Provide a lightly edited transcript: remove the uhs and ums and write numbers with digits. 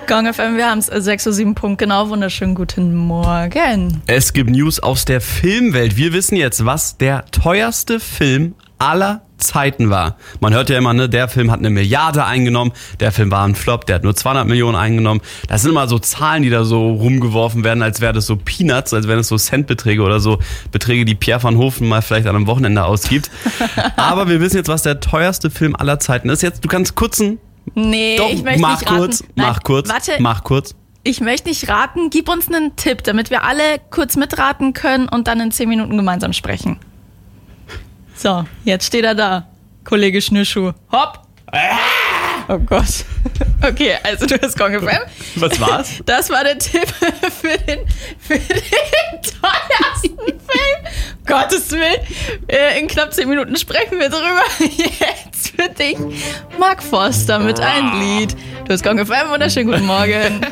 Gong FM, wir haben es 6:07 Uhr, Punkt, genau, wunderschönen guten Morgen. Es gibt News aus der Filmwelt. Wir wissen jetzt, was der teuerste Film aller Zeiten war. Man hört ja immer, ne, der Film hat 1 Milliarde eingenommen, der Film war ein Flop, der hat nur 200 Millionen eingenommen. Das sind immer so Zahlen, die da so rumgeworfen werden, als wäre das so Peanuts, als wären das so Centbeträge oder so Beträge, die Pierre van Hofen mal vielleicht an einem Wochenende ausgibt. Aber wir wissen jetzt, was der teuerste Film aller Zeiten ist. Jetzt, du kannst kurzen. Nee, Doch, ich möchte mach nicht raten. kurz, Nein, mach kurz, warte, mach kurz. ich möchte nicht raten. Gib uns einen Tipp, damit wir alle kurz mitraten können und dann in 10 Minuten gemeinsam sprechen. So, jetzt steht er da. Kollege Schnürschuh. Hopp! Oh Gott. Okay, also du hast Gong FM. Was war's? Das war der Tipp für den teuersten Film. Gottes Willen. In knapp 10 Minuten sprechen wir drüber. Jetzt für dich Mark Forster mit einem Lied. Du hast Gong FM, wunderschönen guten Morgen.